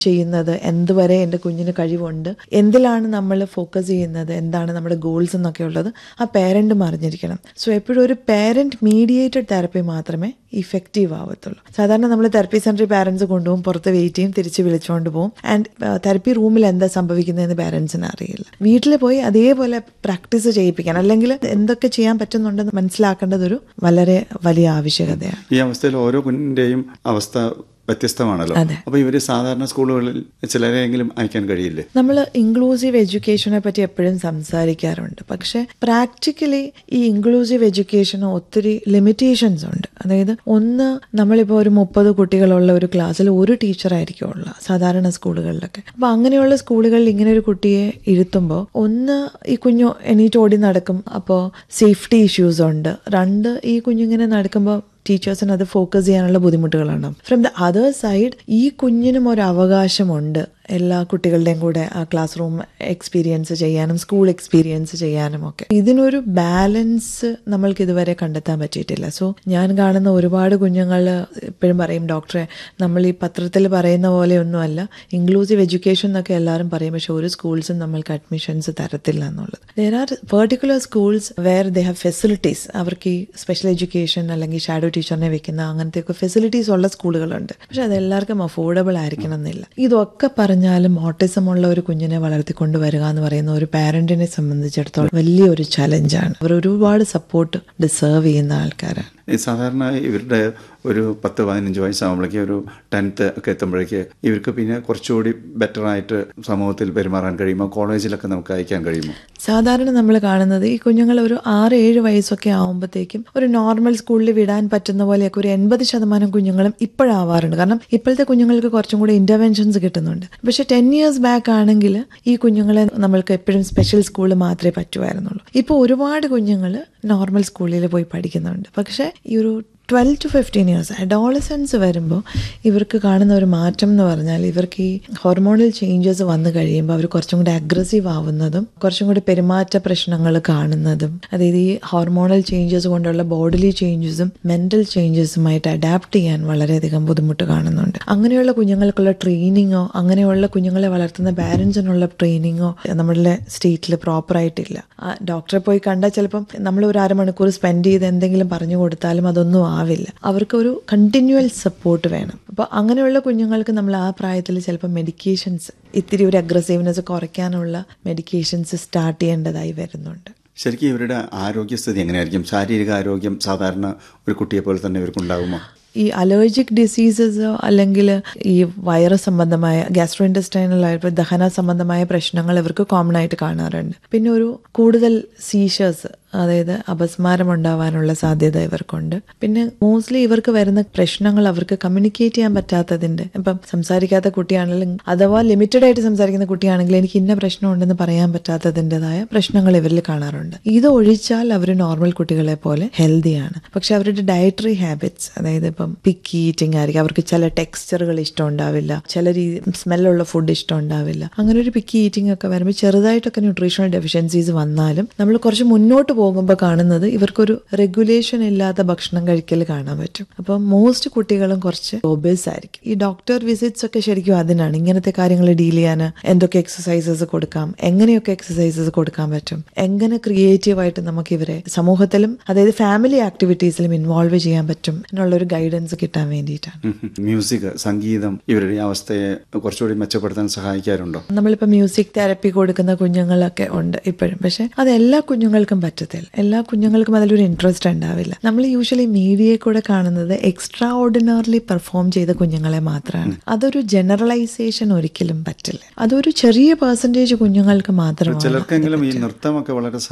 ചെയ്യുന്നത്, എന്തുവരെ എൻ്റെ കുഞ്ഞിന് കഴിവുണ്ട്, എന്തിലാണ് നമ്മൾ ഫോക്കസ് ചെയ്യുന്നത്, എന്താണ് നമ്മുടെ ഗോൾസ് എന്നൊക്കെ ഉള്ളത് ആ പേരൻറ്റും അറിഞ്ഞിരിക്കണം. സോ എപ്പോഴും ഒരു പേരൻറ്റ് മീഡിയേറ്റഡ് തെറപ്പി മാത്രമേ ഇഫക്റ്റീവ് ആവത്തുള്ളൂ. സാധാരണ നമ്മൾ തെറപ്പി സെൻറ്ററിൽ പാരൻസ് കൊണ്ടുപോകും, പുറത്ത് വെയിറ്റ് ചെയ്യും, തിരിച്ച് വിളിച്ചുകൊണ്ട് പോകും. ആൻഡ് തെറപ്പി റൂമിൽ എന്താ സംഭവിക്കുന്നതെന്ന് പാരൻസിന് അറിയില്ല. വീട്ടിൽ പോയി അതേപോലെ പ്രാക്ടീസ് ചെയ്യിപ്പിക്കാൻ, അല്ലെങ്കിൽ എന്തൊക്കെ ചെയ്യാൻ പറ്റുന്നുണ്ടെന്ന് മനസ്സിലാക്കേണ്ടതൊരു വളരെ വലിയ ആവശ്യകതയാണ്. ഈ അവസ്ഥയിൽ ഓരോ കുഞ്ഞിൻ്റെയും അവസ്ഥ വ്യത്യസ്തമാണല്ലോ. അപ്പൊ ഇവര് സാധാരണ സ്കൂളുകളിൽ ചിലരെങ്കിലും അയക്കാൻ കഴിയില്ലേ? നമ്മൾ ഇൻക്ലൂസീവ് എഡ്യൂക്കേഷനെ പറ്റി എപ്പോഴും സംസാരിക്കാറുണ്ട്. പക്ഷെ പ്രാക്ടിക്കലി ഈ ഇൻക്ലൂസീവ് എഡ്യൂക്കേഷന് ഒത്തിരി ലിമിറ്റേഷൻസ് ഉണ്ട്. അതായത് ഒന്ന്, നമ്മളിപ്പോൾ ഒരു 30 കുട്ടികളുള്ള ഒരു ക്ലാസ്സിൽ ഒരു ടീച്ചറായിരിക്കും ഉള്ള സാധാരണ സ്കൂളുകളിലൊക്കെ. അപ്പൊ അങ്ങനെയുള്ള സ്കൂളുകളിൽ ഇങ്ങനെ ഒരു കുട്ടിയെ ഇരുത്തുമ്പോൾ ഒന്ന്, ഈ കുഞ്ഞു എണീറ്റ് ഓടി നടക്കും, അപ്പോൾ സേഫ്റ്റി ഇഷ്യൂസ് ഉണ്ട്. രണ്ട്, ഈ കുഞ്ഞിങ്ങനെ നടക്കുമ്പോൾ ടീച്ചേഴ്സിന് അത് ഫോക്കസ് ചെയ്യാനുള്ള ബുദ്ധിമുട്ടുകളാണ്. ഫ്രം ദ അതർ സൈഡ്, ഈ കുഞ്ഞിനും ഒരു അവകാശമുണ്ട് എല്ലാ കുട്ടികളുടെയും കൂടെ ആ ക്ലാസ് റൂം എക്സ്പീരിയൻസ് ചെയ്യാനും സ്കൂൾ എക്സ്പീരിയൻസ് ചെയ്യാനും ഒക്കെ. ഇതിനൊരു ബാലൻസ് നമ്മൾക്ക് ഇതുവരെ കണ്ടെത്താൻ പറ്റിയിട്ടില്ല. സോ ഞാൻ കാണുന്ന ഒരുപാട് കുഞ്ഞുങ്ങൾ എപ്പോഴും പറയും, ഡോക്ടറെ നമ്മൾ ഈ പത്രത്തിൽ പറയുന്ന പോലെയൊന്നുമല്ല, ഇൻക്ലൂസീവ് എഡ്യൂക്കേഷൻ എന്നൊക്കെ എല്ലാവരും പറയും, പക്ഷെ ഒരു സ്കൂൾസും നമ്മൾക്ക് അഡ്മിഷൻസ് തരത്തില്ല എന്നുള്ളത്. There are particular schools wear they have facilities. അവർക്ക് ഈ സ്പെഷ്യൽ എഡ്യൂക്കേഷൻ അല്ലെങ്കിൽ ഷാഡോ ടീച്ചറിനെ വെക്കുന്ന അങ്ങനത്തെയൊക്കെ ഫെസിലിറ്റീസ് ഉള്ള സ്കൂളുകളുണ്ട്. പക്ഷെ അതെല്ലാവർക്കും അഫോർഡബിൾ ആയിരിക്കണം എന്നില്ല. ഇതൊക്കെ പറഞ്ഞാലും ഓട്ടിസം ഉള്ള ഒരു കുഞ്ഞിനെ വളർത്തിക്കൊണ്ടുവരിക എന്ന് പറയുന്ന ഒരു പാരന്റിനെ സംബന്ധിച്ചിടത്തോളം വലിയൊരു ചലഞ്ചാണ്. അവർ ഒരുപാട് സപ്പോർട്ട് ഡിസേർവ് ചെയ്യുന്ന ആൾക്കാരാണ്. സാധാരണ ഇവരുടെ ഒരു 10-15 വയസ്സാകുമ്പോഴേക്ക്, ഒരു 10th ഒക്കെ എത്തുമ്പോഴേക്ക് ഇവർക്ക് പിന്നെ കുറച്ചുകൂടി ബെറ്ററായിട്ട് സമൂഹത്തിൽ പെരുമാറാൻ കഴിയുമോ? കോളേജിലൊക്കെ നമുക്ക് അയക്കാൻ കഴിയുമോ? സാധാരണ നമ്മൾ കാണുന്നത് ഈ കുഞ്ഞുങ്ങൾ ഒരു 6-7 വയസ്സൊക്കെ ആകുമ്പോഴത്തേക്കും ഒരു നോർമൽ സ്കൂളിൽ വിടാൻ പറ്റുന്ന പോലെയൊക്കെ ഒരു 80% കുഞ്ഞുങ്ങളും ഇപ്പോഴാവാറുണ്ട്. കാരണം ഇപ്പോഴത്തെ കുഞ്ഞുങ്ങൾക്ക് കുറച്ചും കൂടി ഇന്റർവെൻഷൻസ് കിട്ടുന്നുണ്ട്. പക്ഷെ 10 years ബാക്ക് ആണെങ്കിൽ ഈ കുഞ്ഞുങ്ങളെ നമ്മൾക്ക് എപ്പോഴും സ്പെഷ്യൽ സ്കൂൾ മാത്രമേ പറ്റുമായിരുന്നുള്ളൂ. ഇപ്പോൾ ഒരുപാട് കുഞ്ഞുങ്ങൾ നോർമൽ സ്കൂളിൽ പോയി പഠിക്കുന്നുണ്ട്. പക്ഷെ ഈ ഒരു 12 to 15 years അഡോളസൻസ് വരുമ്പോൾ ഇവർക്ക് കാണുന്ന ഒരു മാറ്റം എന്ന് പറഞ്ഞാൽ, ഇവർക്ക് ഈ ഹോർമോണൽ ചേഞ്ചസ് വന്നു കഴിയുമ്പോൾ അവർ കുറച്ചും കൂടി അഗ്രസീവ് ആവുന്നതും കുറച്ചും കൂടി പെരുമാറ്റ പ്രശ്നങ്ങൾ കാണുന്നതും, അതായത് ഈ ഹോർമോണൽ ചേഞ്ചസ് കൊണ്ടുള്ള ബോഡിലി ചേഞ്ചസും മെന്റൽ ചേഞ്ചസുമായിട്ട് അഡാപ്റ്റ് ചെയ്യാൻ വളരെയധികം ബുദ്ധിമുട്ട് കാണുന്നുണ്ട്. അങ്ങനെയുള്ള കുഞ്ഞുങ്ങൾക്കുള്ള ട്രെയിനിങ്ങോ അങ്ങനെയുള്ള കുഞ്ഞുങ്ങളെ വളർത്തുന്ന പാരൻസിനുള്ള ട്രെയിനിങ്ങോ നമ്മുടെ സ്റ്റേറ്റിൽ പ്രോപ്പറായിട്ടില്ല. ഡോക്ടറെ പോയി കണ്ടാൽ ചിലപ്പം നമ്മൾ ഒരു 1/2 മണിക്കൂർ സ്പെൻഡ് ചെയ്ത് എന്തെങ്കിലും പറഞ്ഞു കൊടുത്താലും അതൊന്നും ആവില്ല. അവർക്കൊരു കണ്ടിന്യൂവൽ സപ്പോർട്ട് വേണം. അപ്പോൾ അങ്ങനെയുള്ള കുഞ്ഞുങ്ങൾക്ക് നമ്മൾ ആ പ്രായത്തിൽ ചിലപ്പോൾ മെഡിക്കേഷൻസ്, ഇത്തിരി ഒരു അഗ്രസീവ്നെസ് കുറയ്ക്കാനുള്ള മെഡിക്കേഷൻസ് സ്റ്റാർട്ട് ചെയ്യേണ്ടതായി വരുന്നുണ്ട്. ശരിക്കും ഇവരുടെ ആരോഗ്യസ്ഥിതി എങ്ങനെയായിരിക്കും? ശാരീരിക ആരോഗ്യം സാധാരണ ഒരു കുട്ടിയെ പോലെ തന്നെ ഇവർക്കുണ്ടാകുമോ? ഈ അലർജിക് ഡിസീസസ് അല്ലെങ്കിൽ ഈ വൈറസ് സംബന്ധമായ ഗ്യാസ്ട്രോ ഇൻറ്റസ്റ്റൈനൽ ദഹന സംബന്ധമായ പ്രശ്നങ്ങൾ ഇവർക്ക് കോമൺ ആയിട്ട് കാണാറുണ്ട്. പിന്നെ ഒരു കൂടുതൽ സീഷേഴ്സ്, അതായത് അപസ്മാരം ഉണ്ടാവാനുള്ള സാധ്യത ഇവർക്കുണ്ട്. പിന്നെ മോസ്റ്റ്ലി ഇവർക്ക് വരുന്ന പ്രശ്നങ്ങൾ അവർക്ക് കമ്മ്യൂണിക്കേറ്റ് ചെയ്യാൻ പറ്റാത്തതിന്റെ, ഇപ്പം സംസാരിക്കാത്ത കുട്ടിയാണെങ്കിലും അഥവാ ലിമിറ്റഡ് ആയിട്ട് സംസാരിക്കുന്ന കുട്ടിയാണെങ്കിലും എനിക്ക് ഇന്ന പ്രശ്നം ഉണ്ടെന്ന് പറയാൻ പറ്റാത്തതിൻ്റെതായ പ്രശ്നങ്ങൾ ഇവരിൽ കാണാറുണ്ട്. ഇത് ഒഴിച്ചാൽ അവർ നോർമൽ കുട്ടികളെ പോലെ ഹെൽത്തിയാണ്. പക്ഷെ അവരുടെ ഡയറ്ററി ഹാബിറ്റ്സ്, അതായത് ഇപ്പം പിക്കി ഈറ്റിംഗ് ആയിരിക്കും, അവർക്ക് ചില ടെക്സ്ചറുകൾ ഇഷ്ടം ഉണ്ടാവില്ല, ചില സ്മെല്ലുള്ള ഫുഡ് ഇഷ്ടം ഉണ്ടാവില്ല. അങ്ങനെ ഒരു പിക്കി ഈറ്റിംഗ് ഒക്കെ വരുമ്പോൾ ചെറുതായിട്ടൊക്കെ ന്യൂട്രീഷണൽ ഡെഫിഷ്യൻസീസ് വന്നാലും നമ്മൾ കുറച്ച് മുന്നോട്ട് പോകുമ്പോൾ കാണുന്നത് ഇവർക്കൊരു റെഗുലേഷൻ ഇല്ലാത്ത ഭക്ഷണം കഴിക്കൽ കാണാൻ പറ്റും. അപ്പം മോസ്റ്റ് കുട്ടികളും കുറച്ച് ഒബേസ് ആയിരിക്കും. ഈ ഡോക്ടർ വിസിറ്റ്സ് ഒക്കെ ശരിക്കും അതിനാണ്, ഇങ്ങനത്തെ കാര്യങ്ങൾ ഡീൽ ചെയ്യാൻ എന്തൊക്കെ എക്സസൈസസ് കൊടുക്കാം, എങ്ങനെയൊക്കെ എക്സസൈസസ് കൊടുക്കാൻ പറ്റും, എങ്ങനെ ക്രിയേറ്റീവായിട്ട് നമുക്ക് ഇവരെ സമൂഹത്തിലും അതായത് ഫാമിലി ആക്ടിവിറ്റീസിലും ഇൻവോൾവ് ചെയ്യാൻ പറ്റും എന്നുള്ളൊരു ഗൈഡൻസ് കിട്ടാൻ വേണ്ടിയിട്ടാണ്. മ്യൂസിക്, സംഗീതം ഇവരുടെ അവസ്ഥയെ കുറച്ചുകൂടി മെച്ചപ്പെടുത്താൻ സഹായിക്കാറുണ്ടോ? നമ്മളിപ്പോൾ മ്യൂസിക് തെറപ്പി കൊടുക്കുന്ന കുഞ്ഞുങ്ങളൊക്കെ ഉണ്ട് ഇപ്പോഴും. പക്ഷെ അത് എല്ലാ കുഞ്ഞുങ്ങൾക്കും പറ്റത്തില്ല. എല്ലാ കുഞ്ഞുങ്ങൾക്കും അതിലൊരു ഇൻട്രസ്റ്റ് ഉണ്ടാവില്ല. നമ്മൾ യൂഷ്വലി മീഡിയയിൽ കൂടെ കാണുന്നത് എക്സ്ട്രാ ഓർഡിനറിലി പെർഫോം ചെയ്ത കുഞ്ഞുങ്ങളെ മാത്രമാണ്. അതൊരു ജനറലൈസേഷൻ ഒരിക്കലും പറ്റില്ല. അതൊരു ചെറിയ പെർസെന്റേജ് കുഞ്ഞുങ്ങൾക്ക് മാത്രമാണ്. ചിലർക്കെങ്കിലും ഈ നൃത്തമൊക്കെ വളരെ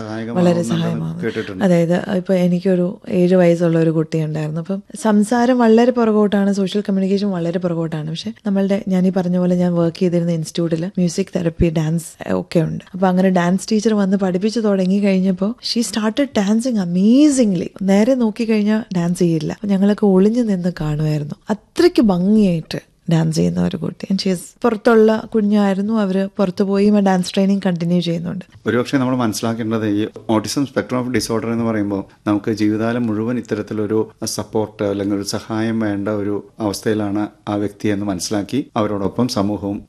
സഹായകമാകും. അതായത് ഇപ്പൊ എനിക്കൊരു 7 വയസ്സുള്ള ഒരു കുട്ടി ഉണ്ടായിരുന്നു. അപ്പം സംസാരം വളരെ പുറകോട്ടാണ്, സോഷ്യൽ കമ്മ്യൂണിക്കേഷൻ വളരെ പുറകോട്ടാണ്. പക്ഷെ നമ്മളുടെ ഞാൻ ഈ പറഞ്ഞ പോലെ ഞാൻ വർക്ക് ചെയ്തിരുന്ന ഇൻസ്റ്റിറ്റ്യൂട്ടിൽ മ്യൂസിക് തെറപ്പി, ഡാൻസ് ഒക്കെ ഉണ്ട്. അപ്പൊ അങ്ങനെ ഡാൻസ് ടീച്ചർ വന്ന് പഠിപ്പിച്ചു തുടങ്ങി കഴിഞ്ഞപ്പോൾ ഷീ സ്റ്റാർട്ടഡ് ഡാൻസിങ് അമേസിംഗ്ലി. നേരെ നോക്കിക്കഴിഞ്ഞാൽ ഡാൻസ് ചെയ്യില്ല. ഞങ്ങളൊക്കെ ഒളിഞ്ഞു നിന്ന് കാണുമായിരുന്നു. അത്രയ്ക്ക് ഭംഗിയായിട്ട് ഡാൻസ് ചെയ്യുന്ന ഒരു കുട്ടി. പുറത്തുള്ള കുഞ്ഞായിരുന്നു, അവർ പുറത്തു പോയി ഡാൻസ് ട്രെയിനിങ് കണ്ടിന്യൂ ചെയ്യുന്നുണ്ട്. ഒരുപക്ഷെ നമ്മൾ മനസ്സിലാക്കേണ്ടത് ഈ ഓട്ടിസം സ്പെക്ട്രം ഓഫ് ഡിസോർഡർ എന്ന് പറയുമ്പോൾ നമുക്ക് ജീവിതകാലം മുഴുവൻ ഇത്തരത്തിലൊരു സപ്പോർട്ട് അല്ലെങ്കിൽ ഒരു സഹായം വേണ്ട ഒരു അവസ്ഥയിലാണ് ആ വ്യക്തി എന്ന് മനസ്സിലാക്കി അവരോടൊപ്പം സമൂഹവും